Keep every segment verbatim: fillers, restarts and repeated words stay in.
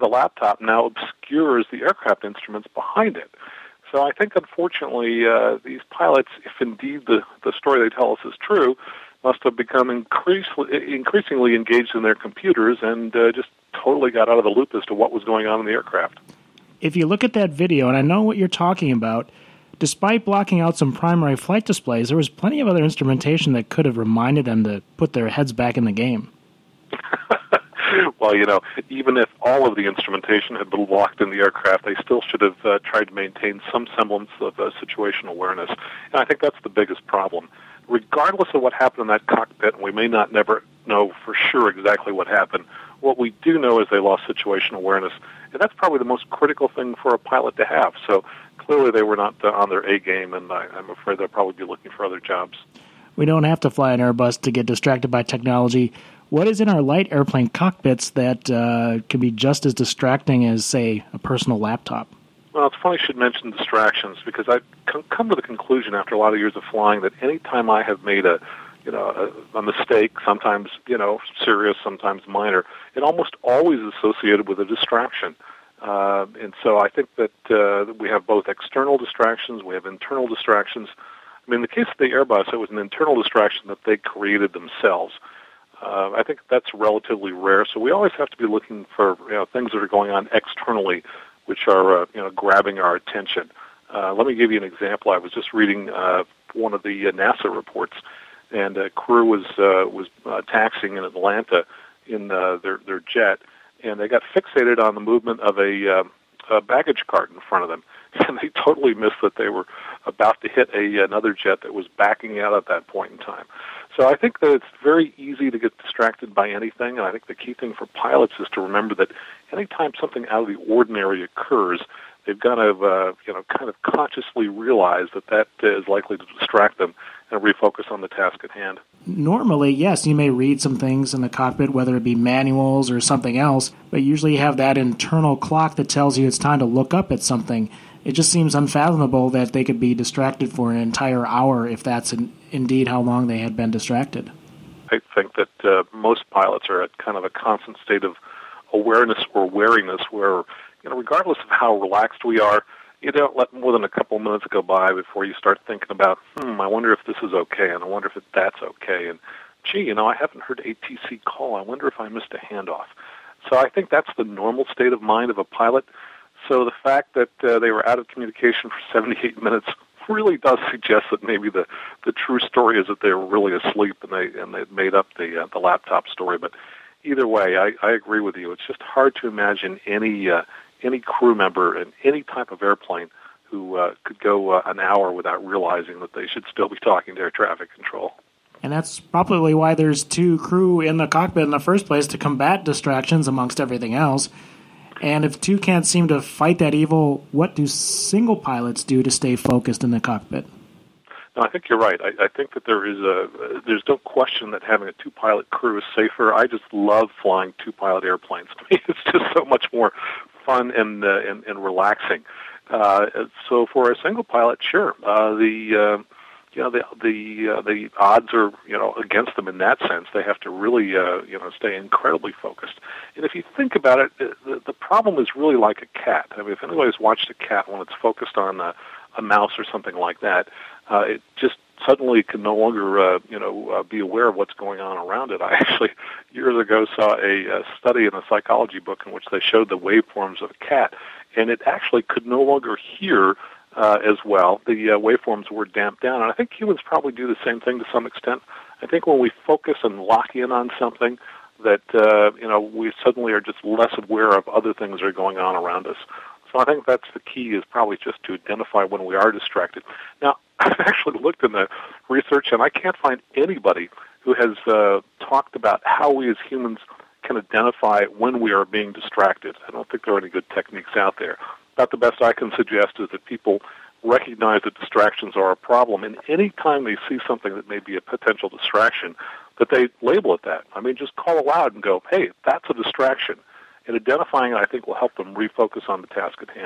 the laptop now obscures the aircraft instruments behind it. So I think, unfortunately, uh, these pilots, if indeed the, the story they tell us is true, must have become increasingly, increasingly engaged in their computers and uh, just totally got out of the loop as to what was going on in the aircraft. If you look at that video, and I know what you're talking about, despite blocking out some primary flight displays, there was plenty of other instrumentation that could have reminded them to put their heads back in the game. Well, you know, even if all of the instrumentation had been locked in the aircraft, they still should have uh, tried to maintain some semblance of uh, situational awareness. And I think that's the biggest problem. Regardless of what happened in that cockpit, and we may not never know for sure exactly what happened, what we do know is they lost situational awareness. And that's probably the most critical thing for a pilot to have. So clearly they were not uh, on their A game, and I, I'm afraid they'll probably be looking for other jobs. We don't have to fly an Airbus to get distracted by technology. What is in our light airplane cockpits that uh, can be just as distracting as, say, a personal laptop? Well, it's funny you should mention distractions, because I've come to the conclusion after a lot of years of flying that any time I have made a, you know, a, a mistake, sometimes, you know, serious, sometimes minor, it almost always is associated with a distraction. Uh, and so I think that uh, we have both external distractions, we have internal distractions. I mean, in the case of the Airbus, it was an internal distraction that they created themselves. Uh, I think that's relatively rare, so we always have to be looking for, you know, things that are going on externally, which are uh, you know grabbing our attention. Uh, let me give you an example. I was just reading uh, one of the uh, NASA reports, and a crew was uh, was uh, taxiing in Atlanta in uh, their their jet, and they got fixated on the movement of a, uh, a baggage cart in front of them, and they totally missed that they were about to hit a another jet that was backing out at that point in time. So I think that it's very easy to get distracted by anything, and I think the key thing for pilots is to remember that anytime something out of the ordinary occurs, they've got to, uh, you know, kind of consciously realize that that is likely to distract them and refocus on the task at hand. Normally, yes, you may read some things in the cockpit, whether it be manuals or something else, but usually you have that internal clock that tells you it's time to look up at something. It just seems unfathomable that they could be distracted for an entire hour if that's in, indeed how long they had been distracted. I think that uh, most pilots are at kind of a constant state of awareness or wariness where, you know, regardless of how relaxed we are, you don't let more than a couple of minutes go by before you start thinking about, hmm, I wonder if this is okay, and I wonder if that's okay, and gee, you know, I haven't heard A T C call. I wonder if I missed a handoff. So I think that's the normal state of mind of a pilot. So the fact that uh, they were out of communication for seventy-eight minutes really does suggest that maybe the, the true story is that they were really asleep and they and they made up the uh, the laptop story. But either way, I, I agree with you. It's just hard to imagine any uh, any crew member in any type of airplane who uh, could go uh, an hour without realizing that they should still be talking to air traffic control. And that's probably why there's two crew in the cockpit in the first place, to combat distractions amongst everything else. And if two can't seem to fight that evil, what do single pilots do to stay focused in the cockpit? No, I think you're right. I, I think that there is a uh, there's no question that having a two-pilot crew is safer. I just love flying two-pilot airplanes. I mean, it's just so much more fun and uh, and, and relaxing. Uh, so for a single pilot, sure, uh, the uh, you know the the uh, the odds are you know against them in that sense. They have to really uh, you know stay incredibly focused. And if you think about it, the, the problem is really like a cat. I mean, if anybody's watched a cat when it's focused on a, a mouse or something like that, uh, it just suddenly can no longer uh, you know uh, be aware of what's going on around it. I actually years ago saw a, a study in a psychology book in which they showed the waveforms of a cat, and it actually could no longer hear uh, as well. The uh, waveforms were damped down, and I think humans probably do the same thing to some extent. I think when we focus and lock in on something, that uh, you know we suddenly are just less aware of other things that are going on around us. So I think that's the key, is probably just to identify when we are distracted. Now, I've actually looked in the research, and I can't find anybody who has uh, talked about how we as humans can identify when we are being distracted. I don't think there are any good techniques out there. About the best I can suggest is that people recognize that distractions are a problem, and any time they see something that may be a potential distraction, that they label it that. I mean, just call aloud and go, hey, that's a distraction. And identifying it, I think, will help them refocus on the task at hand.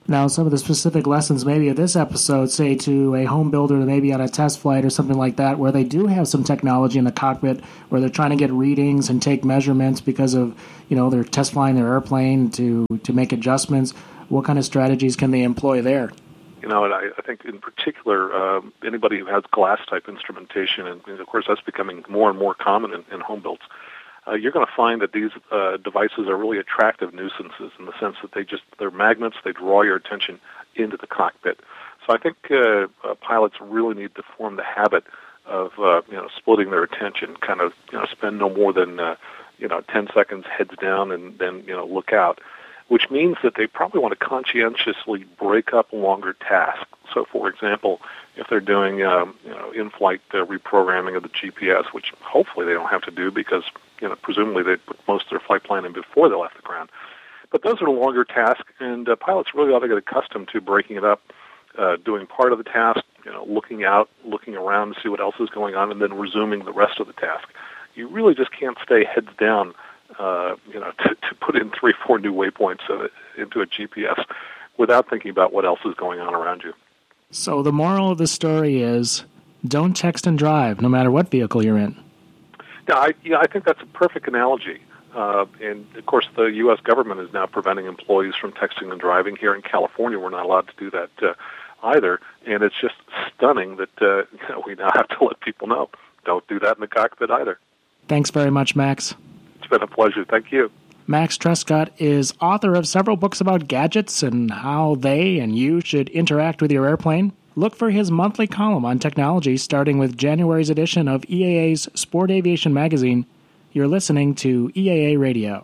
Now, some of the specific lessons maybe of this episode, say to a home builder maybe on a test flight or something like that, where they do have some technology in the cockpit, where they're trying to get readings and take measurements because of, you know, they're test flying their airplane to, to make adjustments. What kind of strategies can they employ there? You know, and I, I think in particular, um, anybody who has glass-type instrumentation, and, and of course that's becoming more and more common in, in home builds, Uh, you're going to find that these uh, devices are really attractive nuisances in the sense that they just, they're magnets, they draw your attention into the cockpit. So I think uh, uh, pilots really need to form the habit of, uh, you know, splitting their attention, kind of, you know, spend no more than, uh, you know, ten seconds heads down and then, you know, look out, which means that they probably want to conscientiously break up longer tasks. So, for example, if they're doing, um, you know, in-flight uh, reprogramming of the G P S, which hopefully they don't have to do because, you know, presumably they put most of their flight plan in before they left the ground. But those are longer tasks, and uh, pilots really ought to get accustomed to breaking it up, uh, doing part of the task, you know, looking out, looking around to see what else is going on, and then resuming the rest of the task. You really just can't stay heads down, uh, you know, to, to put in three, four new waypoints uh, into a G P S without thinking about what else is going on around you. So the moral of the story is, don't text and drive, no matter what vehicle you're in. Yeah, I, yeah, I think that's a perfect analogy. Uh, and, of course, the U S government is now preventing employees from texting and driving. Here in California, we're not allowed to do that uh, either. And it's just stunning that uh, you know, we now have to let people know, don't do that in the cockpit either. Thanks very much, Max. It's been a pleasure. Thank you. Max Trescott is author of several books about gadgets and how they and you should interact with your airplane. Look for his monthly column on technology starting with January's edition of E A A's Sport Aviation Magazine. You're listening to E A A Radio.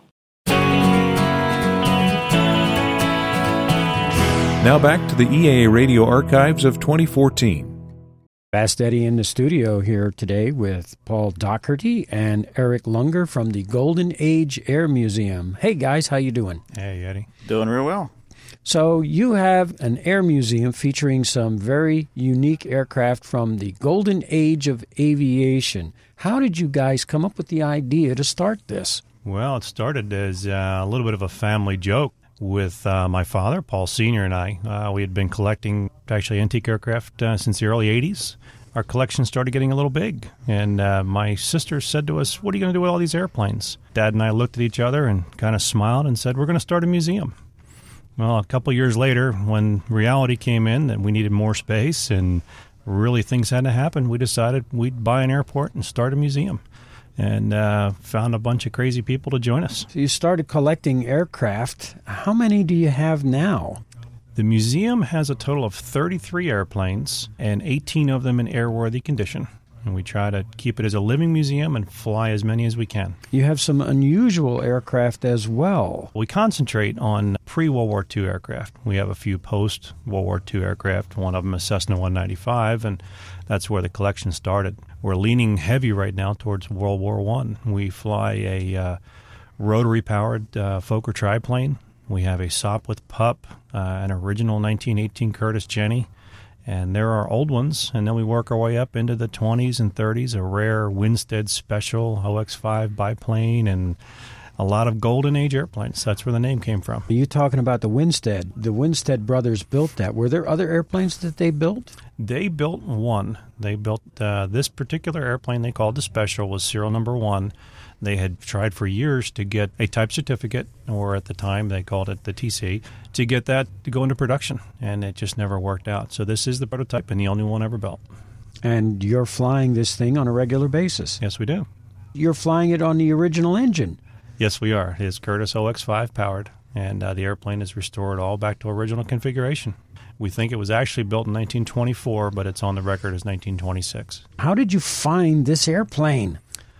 Now back to the E A A Radio archives of twenty fourteen. Fast Eddie in the studio here today with Paul Doherty and Eric Lunger from the Golden Age Air Museum. Hey guys, how you doing? Hey Eddie. Doing real well. So you have an air museum featuring some very unique aircraft from the golden age of aviation. How did you guys come up with the idea to start this? Well, it started as uh, a little bit of a family joke with uh, my father, Paul Senior, and I. Uh, we had been collecting actually antique aircraft uh, since the early eighties. Our collection started getting a little big, and uh, my sister said to us, what are you going to do with all these airplanes? Dad and I looked at each other and kind of smiled and said, we're going to start a museum. Well, a couple years later, when reality came in that we needed more space and really things had to happen, we decided we'd buy an airport and start a museum, and uh, found a bunch of crazy people to join us. So you started collecting aircraft. How many do you have now? The museum has a total of thirty-three airplanes and eighteen of them in airworthy condition. And we try to keep it as a living museum and fly as many as we can. You have some unusual aircraft as well. We concentrate on pre-World War Two aircraft. We have a few post-World War Two aircraft. One of them is Cessna one ninety-five, and that's where the collection started. We're leaning heavy right now towards World War One. We fly a uh, rotary-powered uh, Fokker triplane. We have a Sopwith Pup, uh, an original nineteen eighteen Curtiss Jenny. And there are old ones, and then we work our way up into the twenties and thirties, a rare Winstead Special O X five biplane, and a lot of Golden Age airplanes. That's where the name came from. Are you talking about the Winstead? The Winstead brothers built that. Were there other airplanes that they built? They built one. They built uh, this particular airplane they called the Special was serial number one. They had tried for years to get a type certificate, or at the time they called it the T C, to get that to go into production, and it just never worked out. So this is the prototype and the only one ever built. And you're flying this thing on a regular basis? Yes, we do. You're flying it on the original engine? Yes, we are. It is Curtiss O X five powered, and uh, the airplane is restored all back to original configuration. We think it was actually built in nineteen twenty-four, but it's on the record as nineteen twenty-six. How did you find this airplane?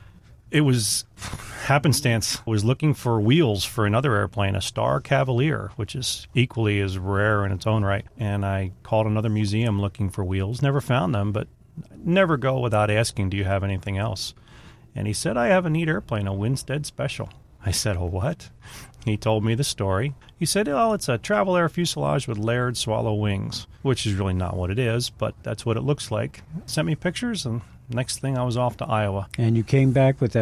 It was happenstance. I was looking for wheels for another airplane, a Star Cavalier, which is equally as rare in its own right. And I called another museum looking for wheels. Never found them, but never go without asking, do you have anything else? And he said, I have a neat airplane, a Winstead Special. I said, oh, what? He told me the story. He said, oh, it's a travel air fuselage with layered swallow wings, which is really not what it is, but that's what it looks like. Sent me pictures, and next thing I was off to Iowa. And you came back with that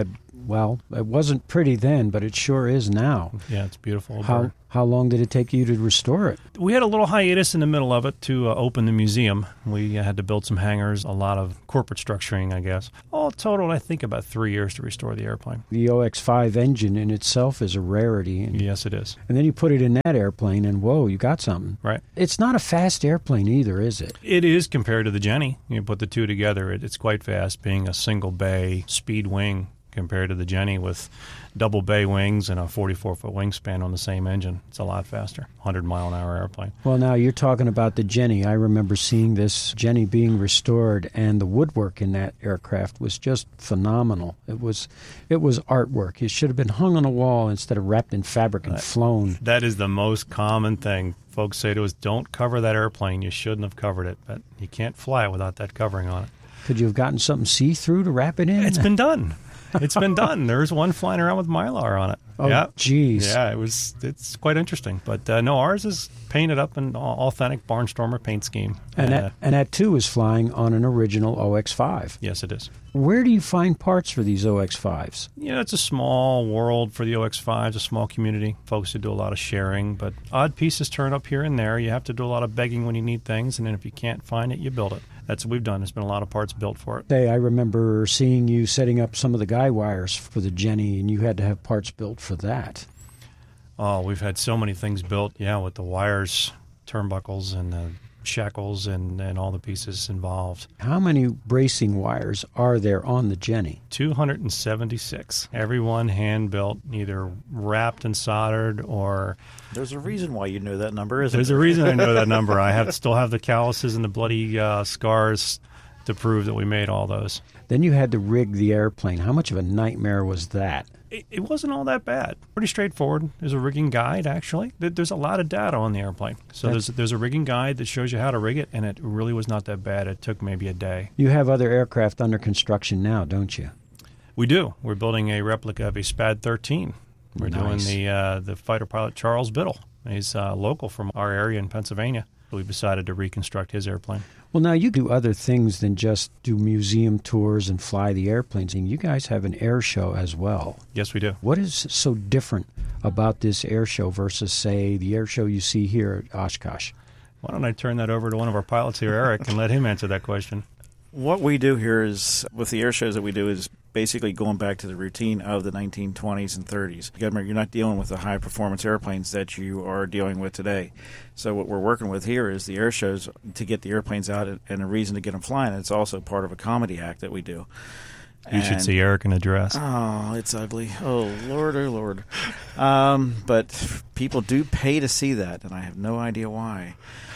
well, it wasn't pretty then, but it sure is now. Yeah, it's beautiful. How bird. how long did it take you to restore it? We had a little hiatus in the middle of it to uh, open the museum. We uh, had to build some hangars, a lot of corporate structuring, I guess. All total, I think about three years to restore the airplane. The O X five engine in itself is a rarity. And, Yes, it is. and then you put it in that airplane, and whoa, you got something. Right. It's not a fast airplane either, is it? It is compared to the Jenny. You put the two together, it, it's quite fast, being a single bay speed wing compared to the Jenny with double bay wings and a forty-four foot wingspan on the same engine. It's a lot faster, one hundred mile an hour airplane. Well, now you're talking about the Jenny. I remember seeing this Jenny being restored, and the woodwork in that aircraft was just phenomenal. It was it was artwork. It should have been hung on a wall instead of wrapped in fabric and flown. That is the most common thing. Folks say to us, don't cover that airplane. You shouldn't have covered it. But you can't fly it without that covering on it. Could you have gotten something see-through to wrap it in? It's been done. It's been done. There's one flying around with Mylar on it. Oh, yeah. geez. Yeah, it was. It's quite interesting. But uh, no, ours is painted up in authentic Barnstormer paint scheme. And, uh, that, and that, too, is flying on an original O X five. Yes, it is. Where do you find parts for these O X fives? Yeah, it's a small world for the O X five, a small community. Folks who do a lot of sharing, but odd pieces turn up here and there. You have to do a lot of begging when you need things, and then if you can't find it, you build it. That's what we've done. There's been a lot of parts built for it. Hey, I remember seeing you setting up some of the guy wires for the Jenny, and you had to have parts built for that. Oh, we've had so many things built, yeah, with the wires, turnbuckles, and the shackles, and, and all the pieces involved. How many bracing wires are there on the Jenny? two hundred seventy-six. Everyone hand-built, either wrapped and soldered or... There's a reason why you know that number, isn't There's there? a reason I know that number. I have still have the calluses and the bloody uh, scars to prove that we made all those. Then you had to rig the airplane. How much of a nightmare was that? It, it wasn't all that bad. Pretty straightforward. There's a rigging guide, actually. There- There's a lot of data on the airplane. So That's- there's there's a rigging guide that shows you how to rig it, and it really was not that bad. It took maybe a day. You have other aircraft under construction now, don't you? We do. We're building a replica of a SPAD thirteen. We're Nice. doing the uh, the fighter pilot Charles Biddle. He's uh, local from our area in Pennsylvania. We decided to reconstruct his airplane. Well, now you do other things than just do museum tours and fly the airplanes. And you guys have an air show as well. Yes, we do. What is so different about this air show versus, say, the air show you see here at Oshkosh? Why don't I turn that over to one of our pilots here, Eric, and let him answer that question. What we do here is, with the air shows that we do, is basically going back to the routine of the nineteen twenties and thirties. You got to remember, you're not dealing with the high-performance airplanes that you are dealing with today. So what we're working with here is the air shows to get the airplanes out and a reason to get them flying. It's also part of a comedy act that we do. You And- should see Eric in a dress. Oh, it's ugly. Oh, Lord, oh, Lord. Um, but people do pay to see that, and I have no idea why.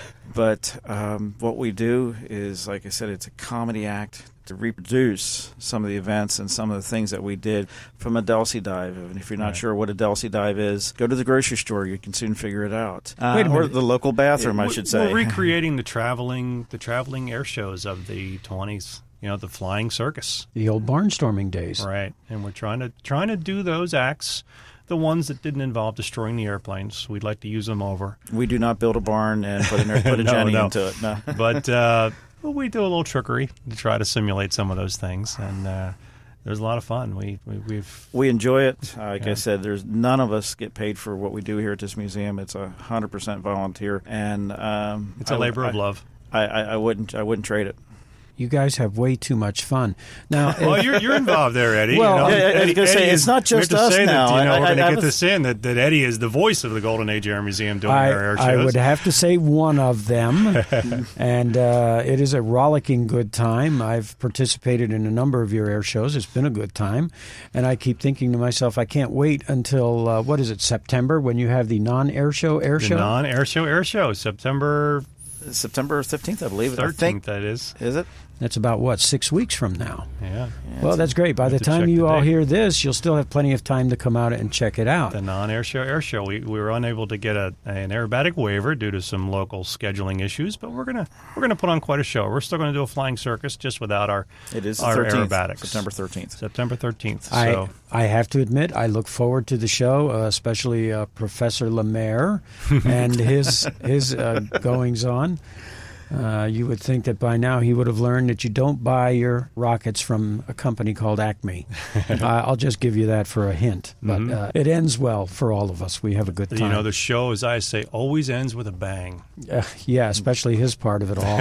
But um, what we do is, like I said, it's a comedy act to reproduce some of the events and some of the things that we did from a Delsey dive. And if you're not Right. sure what a Delsey dive is, go to the grocery store. You can soon figure it out. Uh, Wait a or minute. the local bathroom, I We're- should say. We're recreating the traveling the traveling air shows of the twenties. You know, the flying circus, The old barnstorming days. right? And we're trying to trying to do those acts, the ones that didn't involve destroying the airplanes. We'd like to use them over, We do not build a barn and put, an, put a No, Jenny no. into it. No. but uh, well, we do a little trickery to try to simulate some of those things, and uh, there's a lot of fun. We, we we've We enjoy it. Uh, like Yeah. I said, there's none of us get paid for what we do here at this museum. It's a hundred percent volunteer, and um, it's a I- labor I, of love. I, I, I wouldn't I wouldn't trade it. You guys have way too much fun. Now, Well, you're you're involved there, Eddie. Well, you know, yeah, I was Eddie- gonna say, Eddie it's is- not just we have to us say now. That, you know, I- we're I- going to I get was- this in that, that Eddie is the voice of the Golden Age Air Museum doing I, our air shows. I would have to say one of them, and uh, it is a rollicking good time. I've participated in a number of your air shows. It's been a good time, and I keep thinking to myself, I can't wait until, uh, what is it, September, when you have the non-air show air the show? non-air show air show, September September fifteenth, I believe. I thirteenth, think. that is. Is it? That's about, what, six weeks from now? Yeah. Well, that's great. By have the to time check you the all date. hear this, you'll still have plenty of time to come out and check it out. The non-air show air show. We, we were unable to get a an aerobatic waiver due to some local scheduling issues, but we're gonna we're gonna put on quite a show. We're still going to do a flying circus just without our It is the our thirteenth, aerobatics. September thirteenth. September thirteenth. I, So I have to admit, I look forward to the show, uh, especially uh, Professor Lemaire and his his uh, goings on. Uh, you would think that by now he would have learned that you don't buy your rockets from a company called Acme. uh, I'll just give you that for a hint. But Mhm. uh, it ends well for all of us. We have a good time. You know, the show, as I say, always ends with a bang. Uh, yeah, especially his part of it all.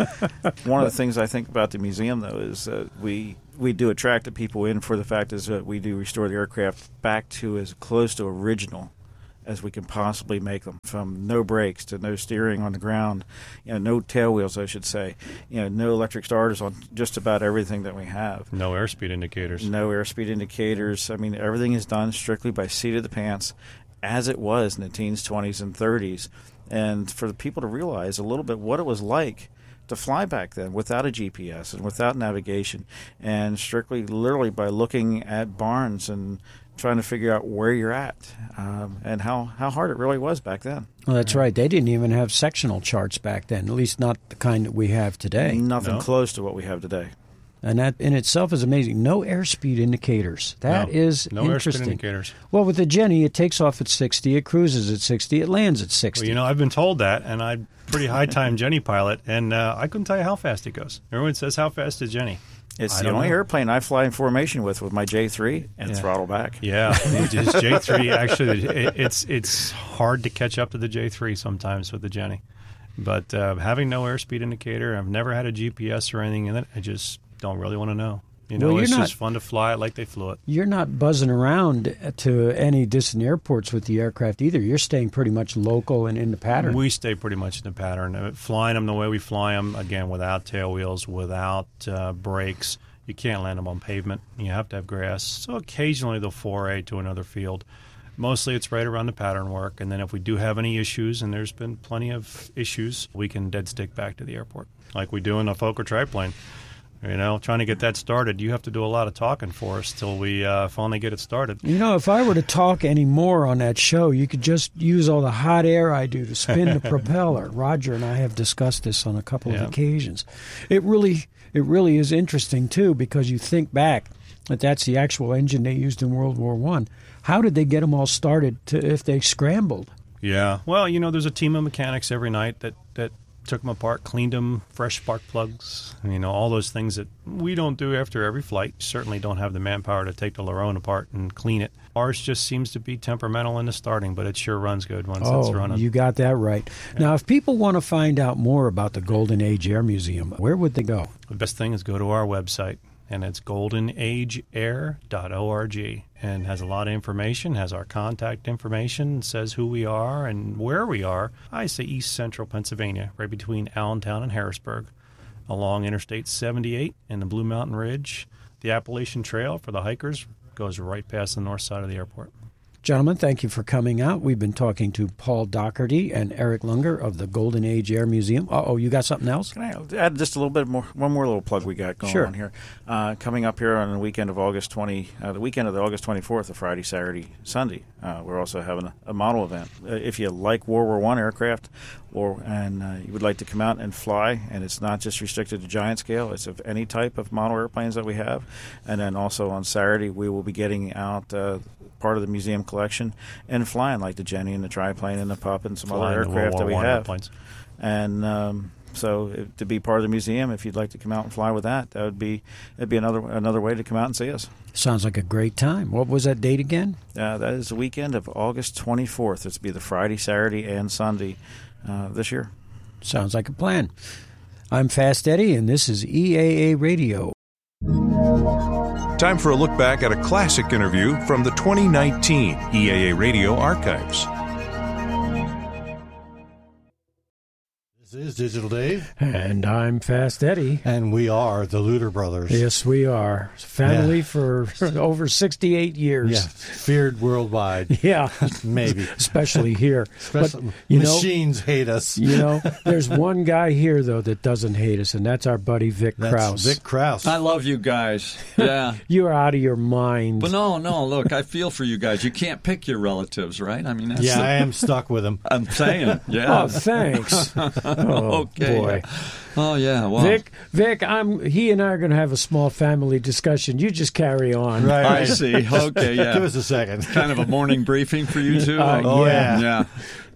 One of the things I think about the museum, though, is uh, we we do attract the people in for the fact is that we do restore the aircraft back to as close to original as we can possibly make them, from no brakes to no steering on the ground, you know, no tail wheels, I should say, you know, no electric starters on just about everything that we have. No airspeed indicators. No airspeed indicators. I mean, everything is done strictly by seat of the pants, as it was in the teens, twenties, and thirties. And for the people to realize a little bit what it was like to fly back then without a G P S and without navigation, and strictly literally by looking at barns and trying to figure out where you're at, um, and how, how hard it really was back then. Well, that's right. They didn't even have sectional charts back then, at least not the kind that we have today. Nothing No. close to what we have today. And that in itself is amazing. No airspeed indicators. That No. is No airspeed interesting. indicators. Well, with the Jenny, it takes off at sixty, it cruises at sixty, it lands at sixty. Well, you know, I've been told that, and I'm a pretty high-time Jenny pilot, and uh, I couldn't tell you how fast it goes. Everyone says, how fast is Jenny? It's I the don't only know. airplane I fly in formation with, with my J three and Yeah. throttle back. Yeah, it's J three, actually, it, it's it's hard to catch up to the J three sometimes with the Jenny. But uh, having no airspeed indicator, I've never had a G P S or anything in it. I just don't really want to know. You know, Well, you're it's not- just fun to fly it like they flew it. You're not buzzing around to any distant airports with the aircraft either. You're staying pretty much local and in the pattern. We stay pretty much in the pattern. Uh, flying them the way we fly them, again, without tail wheels, without uh, brakes. You can't land them on pavement. You have to have grass. So occasionally they'll foray to another field. Mostly it's right around the pattern work. And then if we do have any issues, and there's been plenty of issues, we can dead stick back to the airport, like we do in a Fokker triplane. You know, trying to get that started, you have to do a lot of talking for us till we uh, finally get it started. You know, if I were to talk any more on that show, you could just use all the hot air I do to spin the propeller. Roger and I have discussed this on a couple Yeah. of occasions. It really, it really is interesting too, because you think back that that's the actual engine they used in World War One. How did they get them all started to, if they scrambled? Yeah. Well, you know, there's a team of mechanics every night that, that took them apart, cleaned them, fresh spark plugs, you know, all those things that we don't do after every flight. Certainly don't have the manpower to take the Larone apart and clean it. Ours just seems to be temperamental in the starting, but it sure runs good once it's Oh, running. you got that right. Now, if people want to find out more about the Golden Age Air Museum, where would they go? The best thing is go to our website, and it's golden age air dot org, and has a lot of information, has our contact information, says who we are and where we are. I say East Central Pennsylvania, right between Allentown and Harrisburg, along Interstate seventy-eight and the Blue Mountain Ridge. The Appalachian Trail for the hikers goes right past the north side of the airport. Gentlemen, thank you for coming out. We've been talking to Paul Doherty and Eric Lunger of the Golden Age Air Museum. Uh-oh, you got something else? Can I add just a little bit more, one more little plug we got going Sure. on here? Uh, coming up here on the weekend of August twentieth, uh, the weekend of the August twenty-fourth, the Friday, Saturday, Sunday, uh, we're also having a, a model event. Uh, if you like World War One aircraft, or and uh, you would like to come out and fly, and it's not just restricted to giant scale, it's of any type of model airplanes that we have. And then also on Saturday, we will be getting out uh, part of the museum collection and flying like the Jenny and the triplane and the Pup and some Flying other the World aircraft War that we One have. airplanes. And um, so, if, to be part of the museum, if you'd like to come out and fly with that, that would be that'd be another another way to come out and see us. Sounds like a great time. What was that date again? Uh, that is the weekend of August twenty-fourth. It's be the Friday, Saturday, and Sunday uh, this year. Sounds like a plan. I'm Fast Eddie, and this is E A A Radio. Time for a look back at a classic interview from the twenty nineteen E A A Radio archives. This is Digital Dave. And I'm Fast Eddie. And we are the Luder Brothers. Yes, we are. Family Yeah. for over sixty-eight years. Yeah, feared worldwide. Yeah. Maybe. Especially here. Especially, but, you know, machines hate us. You know, there's one guy here, though, that doesn't hate us, and that's our buddy Vic That's Krause. Vic Krause. I love you guys. Yeah. You are out of your mind. But no, no, look, I feel for you guys. You can't pick your relatives, right? I mean, that's yeah, the, I am stuck with him. I'm saying, yeah. Oh, thanks. Oh, okay. boy. Oh, yeah. Well, Vic, Vic, I'm. He and I are going to have a small family discussion. You just carry on. Right, I right. see. Okay, yeah. Give us a second. Kind of a morning briefing for you two. Uh, Oh, yeah. yeah. Yeah.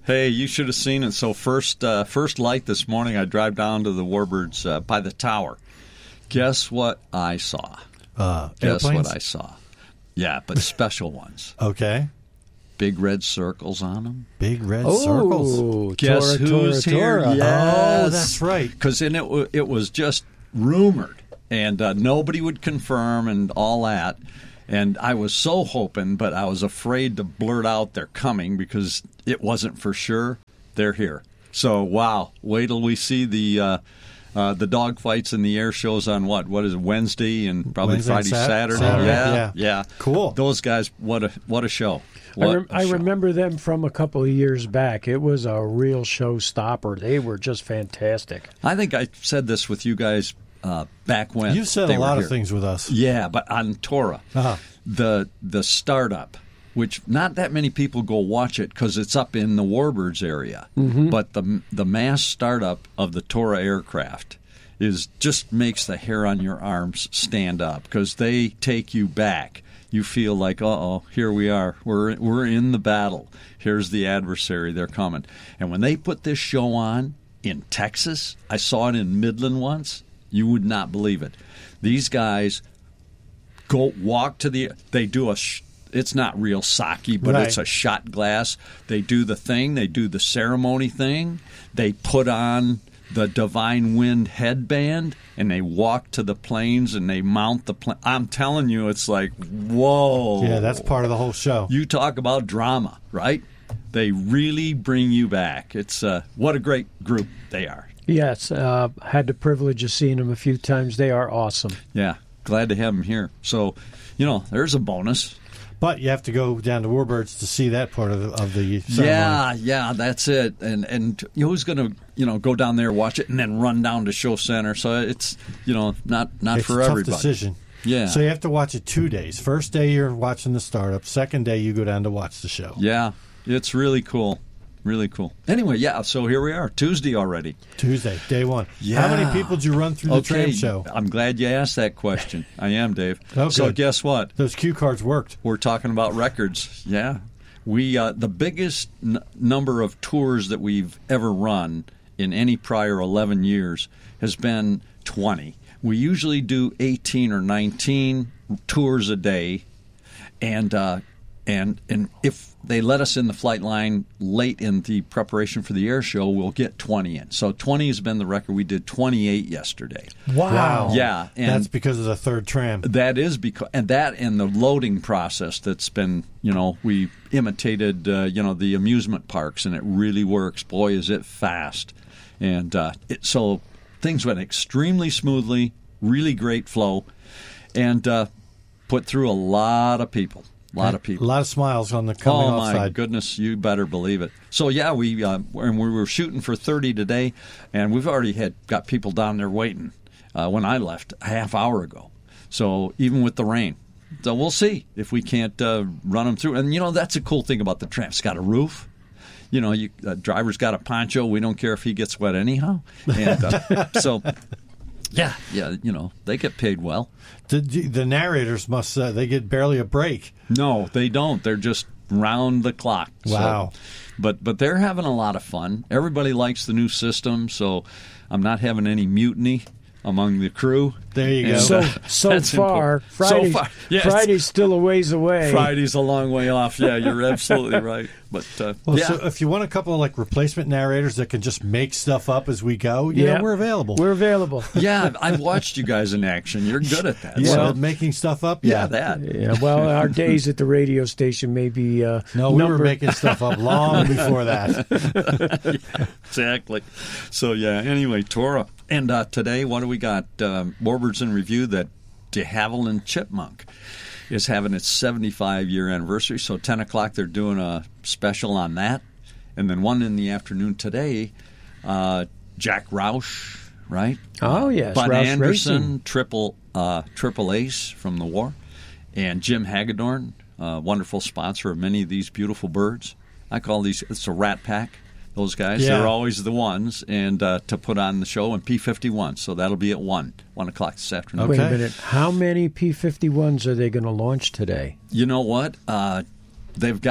Hey, you should have seen it. So first, uh, first light this morning, I drive down to the Warbirds uh, by the tower. Guess what I saw? Uh, Guess airplanes? what I saw? Yeah, but special ones. Okay. Big red circles on them. Big red Oh, circles. Guess Tora, who's Tora, here? Tora. Yes. Oh, that's right. Because it, wa- it was just rumored, and uh, nobody would confirm and all that. And I was so hoping, but I was afraid to blurt out they're coming because it wasn't for sure. They're here. So, wow, wait till we see the uh, uh, the dog fights and the air shows on what? What is it, Wednesday and probably Wednesday and Friday, Sat- Saturday? Saturday, Yeah, yeah. yeah. Cool. Those guys, what a what a show. I, What rem- a I show. remember them from a couple of years back. It was a real showstopper. They were just fantastic. I think I said this with you guys uh, back when. You've said they a were lot here. of things with us. Yeah, but on Torah, Uh-huh. the the startup, which not that many people go watch it because it's up in the Warbirds area, Mm-hmm. but the the mass startup of the Torah aircraft is just makes the hair on your arms stand up because they take you back. You feel like, uh oh, here we are. We're we're in the battle. Here's the adversary. They're coming. And when they put this show on in Texas, I saw it in Midland once. You would not believe it. These guys go walk to the. They do a. Sh- it's not real sake, but Right. it's a shot glass. They do the thing. They do the ceremony thing. They put on the Divine Wind headband, and they walk to the planes and they mount the plane. I'm telling you, it's like, whoa. Yeah, that's part of the whole show. You talk about drama, right? They really bring you back. It's uh, what a great group they are. Yes, uh, had the privilege of seeing them a few times. They are awesome. Yeah, glad to have them here. So, you know, there's a bonus. But you have to go down to Warbirds to see that part of the, of the ceremony. Yeah, yeah, that's it. And and who's going to, you know, go down there, watch it, and then run down to Show Center? So it's, you know, not not It's for a tough everybody. decision. Yeah. So you have to watch it two days. First day you're watching the startup. Second day you go down to watch the show. Yeah, it's really cool. Really cool. Anyway, yeah, so here we are, Tuesday already. Tuesday, day one. Yeah. How many people did you run through the Okay, tram show? I'm glad you asked that question. I am, Dave. Oh, so good. guess what? Those cue cards worked. We're talking about records. Yeah. We uh, the biggest n- number of tours that we've ever run in any prior eleven years has been twenty. We usually do eighteen or nineteen tours a day, and uh, and and if they let us in the flight line late in the preparation for the air show, we'll get twenty in. So twenty has been the record. We did twenty-eight yesterday. Wow. Yeah, and That's because of the third tram. that is because, and that and the loading process that's been, you know, we imitated, uh, you know, the amusement parks, and it really works. Boy, is it fast. And uh, it, so things went extremely smoothly, really great flow, and uh, put through a lot of people. A lot of people. A lot of smiles on the coming Oh off my side. goodness, you better believe it. So yeah, we uh, and we were shooting for thirty today, and we've already had got people down there waiting. Uh, when I left a half hour ago, so even with the rain, so we'll see if we can't uh, run them through. And you know that's a cool thing about the tram. It's got a roof. You know, you uh, driver's got a poncho. We don't care if he gets wet anyhow. And uh, so. Yeah, yeah, you know, they get paid well. The, the narrators must, uh, they get barely a break. No, they don't. They're just round the clock. Wow. So, but but they're having a lot of fun. Everybody likes the new system, so I'm not having any mutiny among the crew. There you go. And, So uh, so that's far, important. Friday's, so far, yes. Friday's still a ways away. Friday's a long way off. Yeah, you're absolutely right. But uh, Well, yeah, so if you want a couple of like replacement narrators that can just make stuff up as we go, yeah, Yeah. we're available. We're available. yeah, I've, I've watched you guys in action. You're good at that. yeah, So, making stuff up. yeah, Yeah, that. Yeah, well, our days at the radio station may be uh, No, we were numbered. making stuff up long before that. Exactly. So yeah. Anyway, Torah, and uh, today, what do we got? Um, Warbirds in Review. That De Havilland Chipmunk is having its seventy-five year anniversary. So ten o'clock, they're doing a special on that, and then one in the afternoon today. Uh, Jack Roush, right? Oh, yes, Bud Roush Anderson, Racing. triple uh, triple ace from the war, and Jim Hagedorn, uh, wonderful sponsor of many of these beautiful birds. I call these it's a rat pack. Those guys, Yeah. they're always the ones, and uh, to put on the show, and P fifty-one. So that'll be at one, one o'clock this afternoon. Wait a Okay. minute. How many P fifty-ones are they going to launch today? You know what? Uh, they've got a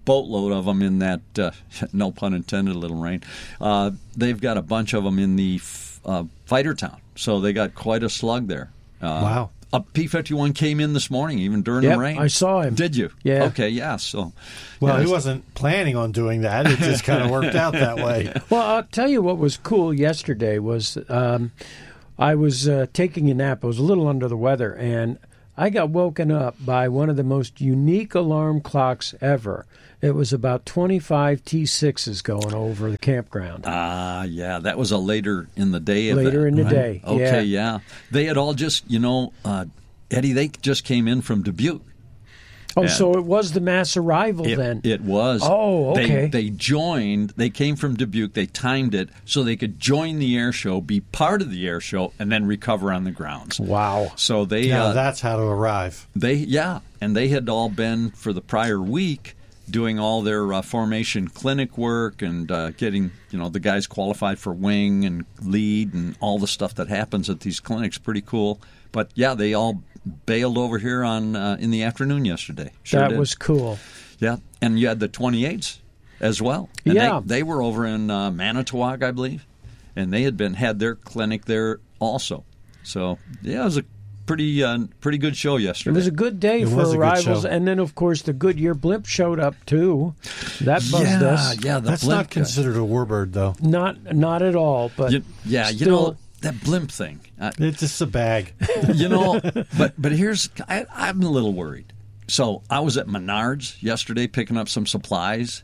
boatload of them in that, uh, no pun intended, Little Rain. Uh, they've got a bunch of them in the uh, fighter town. So they got quite a slug there. Uh, wow. A P fifty-one came in this morning, even during yep, the rain. I saw him. Did you? Yeah. Okay, yeah. So, well, yeah, he wasn't planning on doing that. It just kind of worked out that way. Well, I'll tell you what was cool yesterday was um, I was uh, taking a nap. I was a little under the weather, and I got woken up by one of the most unique alarm clocks ever. It was about twenty-five T sixes going over the campground. Ah, uh, yeah, that was a later in the day event. Later in the right? day, Okay, yeah. yeah. They had all just, you know, uh, Eddie, they just came in from Dubuque. Oh, and so it was the mass arrival it, then? It was. Oh, okay. They, they joined, they came from Dubuque, they timed it so they could join the air show, be part of the air show, and then recover on the grounds. Wow. So they... Yeah, uh, that's how to arrive. They Yeah, and they had all been, for the prior week, doing all their uh, formation clinic work and uh, getting, you know, the guys qualified for wing and lead and all the stuff that happens at these clinics. Pretty cool. But, yeah, they all bailed over here on uh, in the afternoon yesterday. Sure that did. was cool. Yeah, and you had the twenty-eights as well. And yeah. They, they were over in uh, Manitowoc, I believe, and they had been had their clinic there also. So, yeah, it was a pretty uh, pretty good show yesterday. It was a good day it for arrivals, show. And then, of course, the Goodyear blimp showed up, too. That buzzed yeah, us. Yeah, the That's blimp not considered a warbird, though. Not not at all, but you, yeah, still, you know, that blimp thing. Uh, It's just a bag. you know, but but here's I, I'm a little worried. So I was at Menards yesterday picking up some supplies,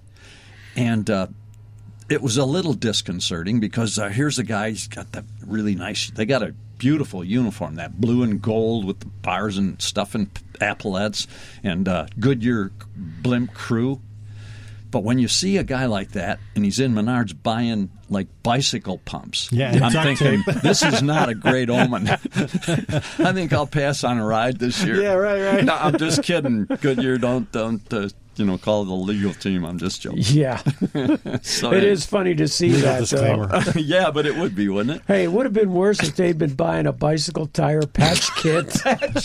and uh, it was a little disconcerting because uh, here's a guy. He's got that really nice. They got a beautiful uniform, that blue and gold with the bars and stuff and epaulettes and uh, Goodyear blimp crew. But when you see a guy like that, and he's in Menards buying, like, bicycle pumps, yeah, I'm duct thinking, tape. this is not a great omen. I think I'll pass on a ride this year. Yeah, right, right. No, I'm just kidding. Goodyear, don't, don't uh, you know, call the legal team. I'm just joking. yeah. So, It is funny to see Legal that, disclaimer. though. yeah, but it would be, wouldn't it? Hey, it would have been worse if they'd been buying a bicycle tire patch kit.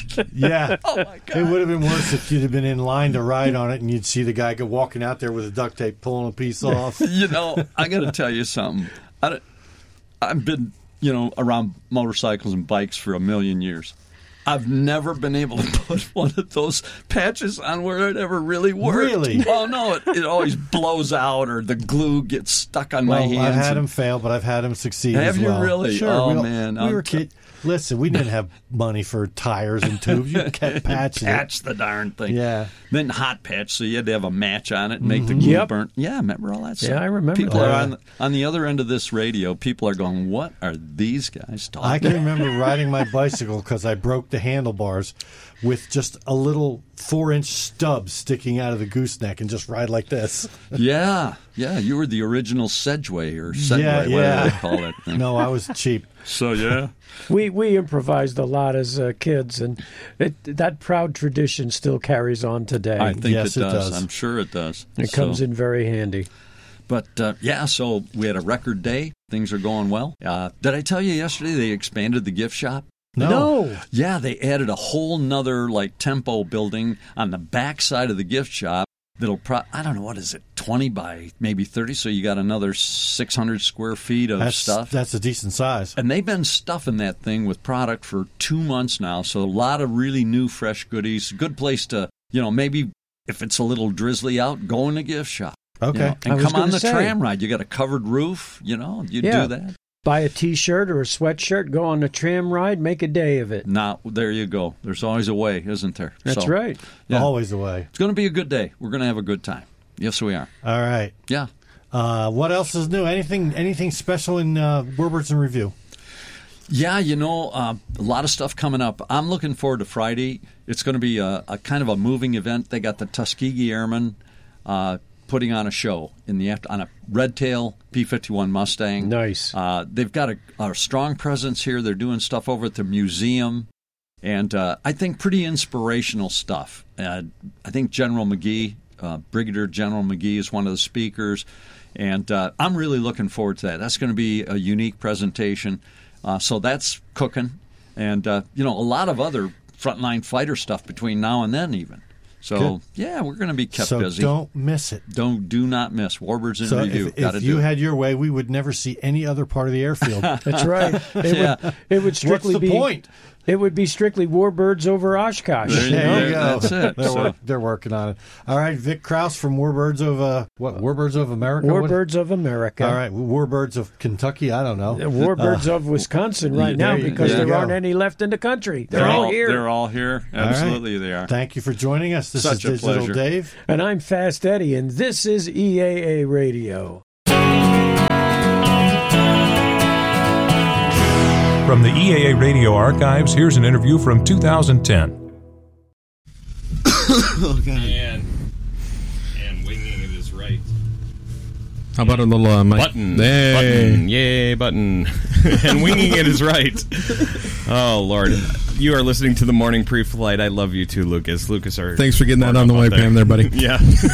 Yeah. Oh, my God. It would have been worse if you'd have been in line to ride on it and you'd see the guy go walking out there with a duct tape pulling a piece off. You know, I got to tell you something. I don't- I've been, you know, around motorcycles and bikes for a million years. I've never been able to put one of those patches on where it ever really worked. Really? Oh, no, it, it always blows out or the glue gets stuck on my Well, hands. I've had and- him fail, but I've had him succeed Have as you well. really? Sure. Oh, we, all- man, We I'm were t- kid- Listen, we didn't have money for tires and tubes. You kept patching it. Patch the darn thing. Yeah. Then hot patch, so you had to have a match on it and make the Mm-hmm. glue Yep. burn. Yeah, remember all that stuff? Yeah, I remember People that. are on, on the other end of this radio, people are going, what are these guys talking I can remember riding my bicycle because I broke the handlebars with just a little four-inch stub sticking out of the gooseneck and just ride like this. Yeah, yeah, you were the original Sedgway or Segway, Yeah, whatever yeah. they call it. No, I was cheap. So, yeah. we we improvised a lot as uh, kids, and it, that proud tradition still carries on today. I think Yes, it, it does. does. I'm sure it does. it comes So- in very handy. But, uh, yeah, so we had a record day. Things are going well. Uh, did I tell you yesterday they expanded the gift shop? No. Yeah, they added a whole nother, like, tempo building on the back side of the gift shop that'll, pro- I don't know, what is it, twenty by maybe thirty? So you got another six hundred square feet of That's, stuff. that's a decent size. And they've been stuffing that thing with product for two months now. So a lot of really new, fresh goodies. Good place to, you know, maybe if it's a little drizzly out, go in the gift shop. you Okay. know, I and was come on gonna the say. tram ride. You got a covered roof, you know, you Yeah. do that. Buy a T-shirt or a sweatshirt, go on a tram ride, make a day of it. Now, there you go. There's always a way, isn't there? That's So, right. Yeah. Always the way. It's going to be a good day. We're going to have a good time. Yes, we are. All right. Yeah. Uh, what else is new? Anything anything special in uh, Warbirds in Review? Yeah, you know, uh, a lot of stuff coming up. I'm looking forward to Friday. It's going to be a, a kind of a moving event. They got the Tuskegee Airmen uh, putting on a show in the after- on a red tail P fifty-one Mustang. Nice. Uh, they've got a, a strong presence here. They're doing stuff over at the museum. And uh, I think pretty inspirational stuff. Uh, I think General McGee, uh, Brigadier General McGee is one of the speakers. And uh, I'm really looking forward to that. That's going to be a unique presentation. Uh, so that's cooking. And, uh, you know, a lot of other frontline fighter stuff between now and then even. So, Good. yeah, we're going to be kept so busy. don't miss it. Don't do not miss Warbirds in So Review. if, Got to if do you it. had your way, we would never see any other part of the airfield. That's right. It Yeah. would it would strictly What's the be point? It would be strictly Warbirds over Oshkosh. There you There go. you go. That's it. They're, So- work, they're working on it. All right, Vic Krause from Warbirds of uh, what? Warbirds of America. What- Warbirds of America. All right, Warbirds of Kentucky. I don't know. The Warbirds Uh, of Wisconsin right there now you- because there you there go. aren't any left in the country. They're, They're all, all here. They're all here. All right. Absolutely, they are. Thank you for joining us. This Such is a Digital pleasure. Dave. And I'm Fast Eddie, and this is E A A Radio. From the E A A Radio archives, here's an interview from two thousand ten. Oh, God. And, and winging it is right. How about a little uh, mic? Button. Hey. Button. Yay, button. And winging it is right. Oh, Lord. You are listening to the Morning Pre-Flight. I love you too, Lucas. Lucas, are Thanks for getting that on the up webcam there, buddy. Yeah.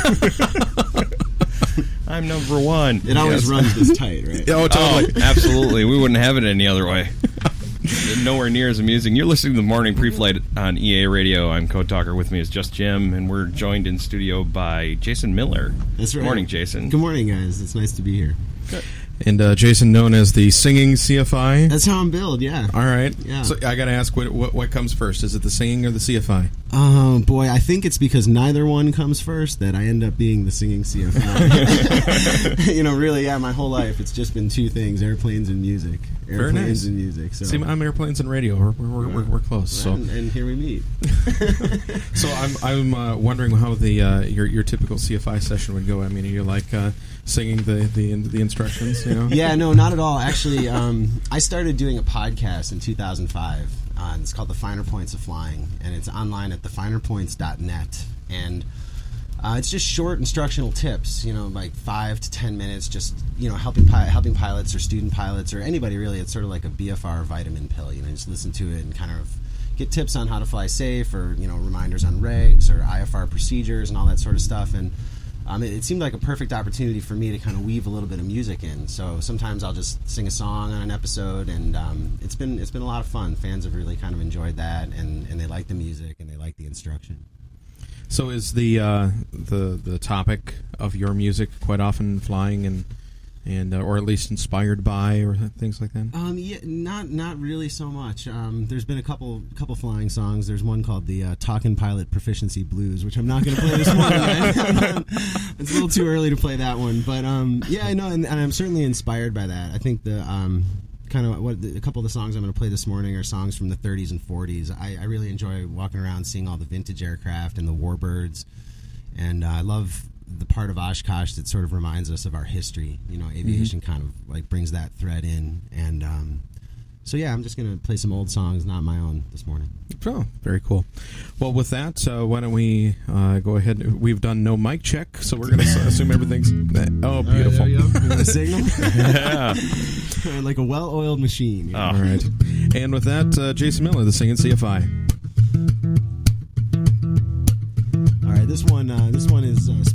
I'm number one. It always Yes. runs this tight, right? Oh, totally. Oh, absolutely. We wouldn't have it any other way. Nowhere near as amusing. You're listening to the Morning Pre-Flight on E A Radio. I'm Code Talker. With me is Just Jim, and we're joined in studio by Jason Miller. That's right. Morning, Jason. Good morning, guys. It's nice to be here. And uh, Jason, known as the singing C F I. That's how I'm billed, yeah. All right. Yeah. So I got to ask, what, what what comes first? Is it the singing or the C F I? Oh, boy, I think it's because neither one comes first that I end up being the singing C F I. You know, really, yeah, my whole life, it's just been two things, airplanes and music. Very Airplanes nice. and music. So. See, I'm airplanes and radio. We're we're, we're, we're close. So and, and here we meet. so I'm I'm uh, wondering how the uh, your your typical C F I session would go. I mean, are you like uh, singing the, the the instructions? You know? Yeah, no, not at all. Actually, um, I started doing a podcast in two thousand five. Uh, it's called The Finer Points of Flying, and it's online at the finer points dot net. And uh, it's just short instructional tips, you know, like five to ten minutes, just, you know, helping pi- helping pilots or student pilots or anybody really. It's sort of like a B F R vitamin pill, you know, just listen to it and kind of get tips on how to fly safe or, you know, reminders on regs or I F R procedures and all that sort of stuff. And Um, it, it seemed like a perfect opportunity for me to kind of weave a little bit of music in. So sometimes I'll just sing a song on an episode, and um, it's been it's been a lot of fun. Fans have really kind of enjoyed that, and, and they like the music and they like the instruction. So is the uh, the the topic of your music quite often flying and and uh, or at least inspired by or things like that? Um, yeah, not not really so much. Um, there's been a couple couple flying songs. There's one called the uh, Talkin' Pilot Proficiency Blues, which I'm not going to play this morning. It's a little too early to play that one, but um, yeah, I know, and, and I'm certainly inspired by that. I think the um, kind of what the, a couple of the songs I'm going to play this morning are songs from the thirties and forties. I, I really enjoy walking around, seeing all the vintage aircraft and the warbirds, and uh, I love the part of Oshkosh that sort of reminds us of our history. You know, aviation mm-hmm. kind of like brings that thread in, and um, so yeah, I'm just going to play some old songs, not my own, this morning. Oh, very cool. Well, with that, uh, why don't we uh, go ahead? We've done no mic check, so we're going to assume everything's. Oh, beautiful! All right, there you go. A signal, Yeah. like a well-oiled machine. You know? All right, and with that, uh, Jason Miller, the singing C F I. All right, this one, uh, this one is. Uh,